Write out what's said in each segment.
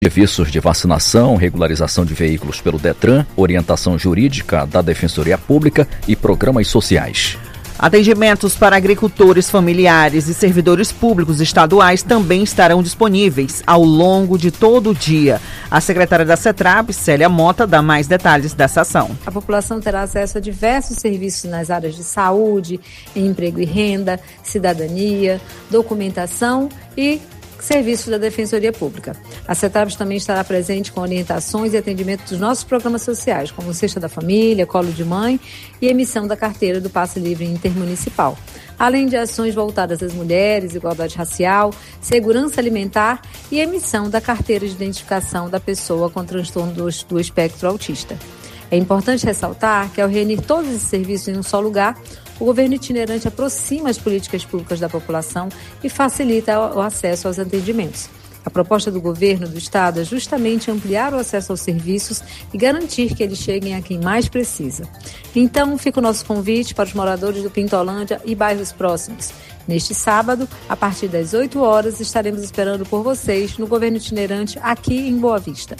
Serviços de vacinação, regularização de veículos pelo Detran, orientação jurídica da Defensoria Pública e programas sociais. Atendimentos para agricultores familiares e servidores públicos estaduais também estarão disponíveis ao longo de todo o dia. A secretária da CETRAB, Célia Mota, dá mais detalhes dessa ação. A população terá acesso a diversos serviços nas áreas de saúde, emprego e renda, cidadania, documentação e serviços da Defensoria Pública. A CETRAB também estará presente com orientações e atendimento dos nossos programas sociais, como Cesta da Família, Colo de Mãe e emissão da carteira do Passe Livre Intermunicipal. Além de ações voltadas às mulheres, igualdade racial, segurança alimentar e emissão da carteira de identificação da pessoa com transtorno do espectro autista. É importante ressaltar que, ao reunir todos esses serviços em um só lugar, o governo itinerante aproxima as políticas públicas da população e facilita o acesso aos atendimentos. A proposta do governo do estado é justamente ampliar o acesso aos serviços e garantir que eles cheguem a quem mais precisa. Então, fica o nosso convite para os moradores do Pintolândia e bairros próximos. Neste sábado, a partir das 8 horas, estaremos esperando por vocês no governo itinerante aqui em Boa Vista.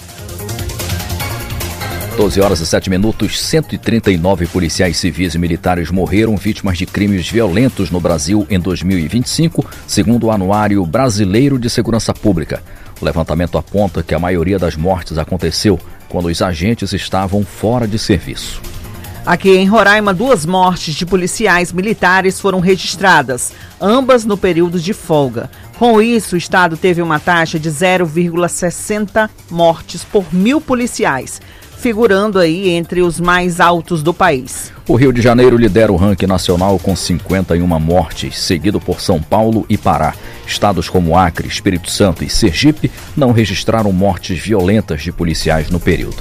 12 horas e 7 minutos, 139 policiais civis e militares morreram vítimas de crimes violentos no Brasil em 2025, segundo o Anuário Brasileiro de Segurança Pública. O levantamento aponta que a maioria das mortes aconteceu quando os agentes estavam fora de serviço. Aqui em Roraima, 2 mortes de policiais militares foram registradas, ambas no período de folga. Com isso, o estado teve uma taxa de 0,60 mortes por 1.000 policiais, figurando aí entre os mais altos do país. O Rio de Janeiro lidera o ranking nacional com 51 mortes, seguido por São Paulo e Pará. Estados como Acre, Espírito Santo e Sergipe não registraram mortes violentas de policiais no período.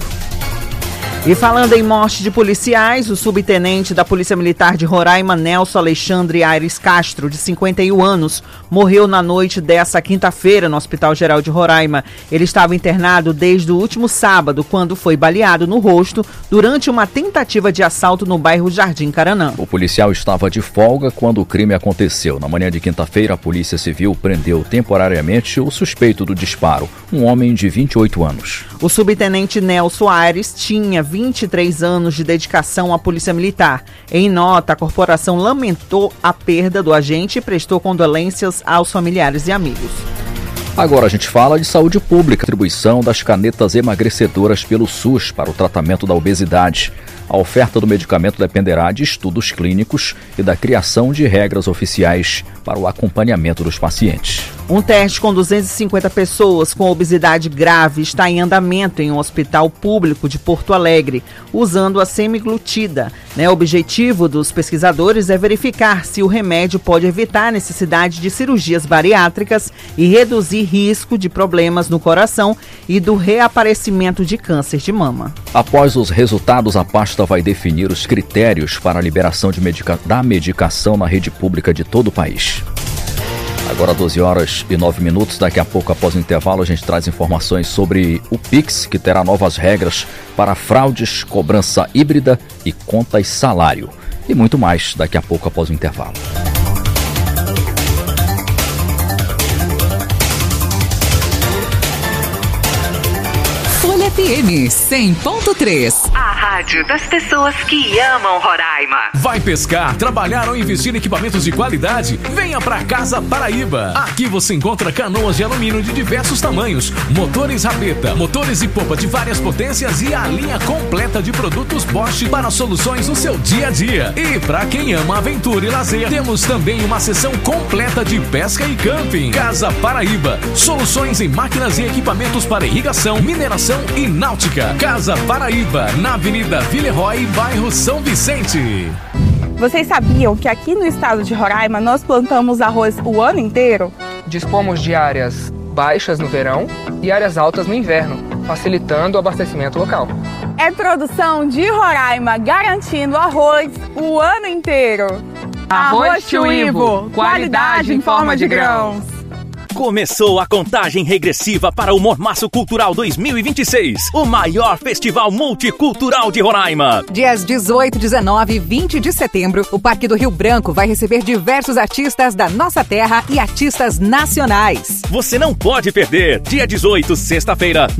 E falando em morte de policiais, o subtenente da Polícia Militar de Roraima, Nelson Alexandre Aires Castro, de 51 anos, morreu na noite dessa quinta-feira no Hospital Geral de Roraima. Ele estava internado desde o último sábado, quando foi baleado no rosto durante uma tentativa de assalto no bairro Jardim Caranã. O policial estava de folga quando o crime aconteceu. Na manhã de quinta-feira, a Polícia Civil prendeu temporariamente o suspeito do disparo, um homem de 28 anos. O subtenente Nelson Aires tinha 23 anos de dedicação à Polícia Militar. Em nota, a corporação lamentou a perda do agente e prestou condolências aos familiares e amigos. Agora a gente fala de saúde pública, distribuição das canetas emagrecedoras pelo SUS para o tratamento da obesidade. A oferta do medicamento dependerá de estudos clínicos e da criação de regras oficiais para o acompanhamento dos pacientes. Um teste com 250 pessoas com obesidade grave está em andamento em um hospital público de Porto Alegre, usando a semaglutida. O objetivo dos pesquisadores é verificar se o remédio pode evitar a necessidade de cirurgias bariátricas e reduzir risco de problemas no coração e do reaparecimento de câncer de mama. Após os resultados, a pasta vai definir os critérios para a liberação da medicação na rede pública de todo o país. Agora 12 horas e 9 minutos, daqui a pouco, após o intervalo, a gente traz informações sobre o Pix, que terá novas regras para fraudes, cobrança híbrida e contas salário. E muito mais daqui a pouco, após o intervalo. Folha FM 100.3. A rádio das pessoas que amam Roraima. Vai pescar, trabalhar ou investir em equipamentos de qualidade? Venha pra Casa Paraíba. Aqui você encontra canoas de alumínio de diversos tamanhos, motores rabeta, motores e popa de várias potências e a linha completa de produtos Bosch para soluções no seu dia a dia. E pra quem ama aventura e lazer, temos também uma seção completa de pesca e camping. Casa Paraíba, soluções em máquinas e equipamentos para irrigação, mineração e náutica. Casa Paraíba, na Avenida Villeroy, bairro São Vicente. Vocês sabiam que aqui no estado de Roraima nós plantamos arroz o ano inteiro? Dispomos de áreas baixas no verão e áreas altas no inverno, facilitando o abastecimento local. É produção de Roraima, garantindo arroz o ano inteiro. Arroz Tio Ivo, qualidade em forma de grãos. Começou a contagem regressiva para o Mormaço Cultural 2026, o maior festival multicultural de Roraima. Dias 18, 19 e 20 de setembro, o Parque do Rio Branco vai receber diversos artistas da nossa terra e artistas nacionais. Você não pode perder. Dia 18, sexta-feira,